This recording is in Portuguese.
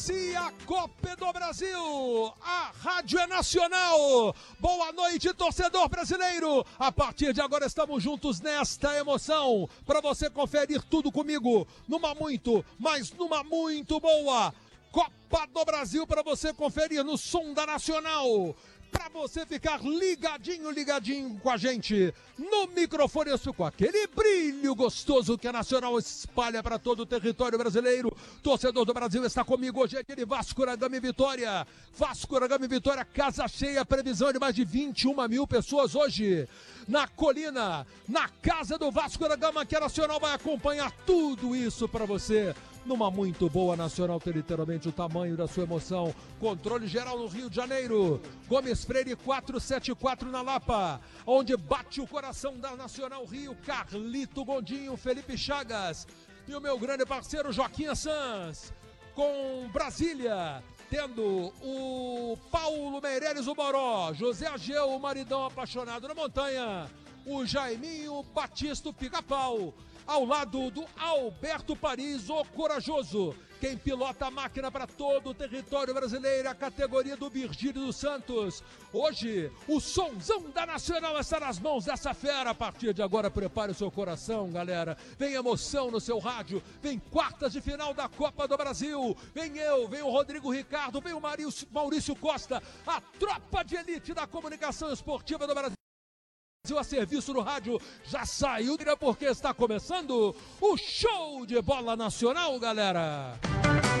Se a Copa do Brasil, a rádio é nacional. Boa noite, torcedor brasileiro. A partir de agora estamos juntos nesta emoção para você conferir tudo comigo numa muito boa Copa do Brasil para você conferir no som da Nacional. Para você ficar ligadinho com a gente no microfone, com aquele brilho gostoso que a Nacional espalha para todo o território brasileiro. Torcedor do Brasil está comigo hoje, é aquele Vasco da Gama e Vitória. Vasco da Gama e Vitória, casa cheia, previsão de mais de 21 mil pessoas hoje na Colina, na casa do Vasco da Gama, que a Nacional vai acompanhar tudo isso para você. Numa muito boa Nacional, tem literalmente o tamanho da sua emoção. Controle geral no Rio de Janeiro. Gomes Freire 474 na Lapa, onde bate o coração da Nacional Rio. Carlito Gondinho, Felipe Chagas e o meu grande parceiro Joaquim Sanz. Com Brasília, tendo o Paulo Meireles, o Boró, José Ageu, o maridão apaixonado na montanha, o Jaiminho Batista, o Pica-Pau, ao lado do Alberto Paris, o corajoso, quem pilota a máquina para todo o território brasileiro, a categoria do Virgílio dos Santos. Hoje, o sonzão da Nacional está nas mãos dessa fera. A partir de agora, prepare o seu coração, galera. Vem emoção no seu rádio, vem quartas de final da Copa do Brasil. Vem eu, vem o Rodrigo Ricardo, vem o Maurício Costa, a tropa de elite da comunicação esportiva do Brasil. A serviço no rádio já saiu, porque está começando o show de bola nacional, galera.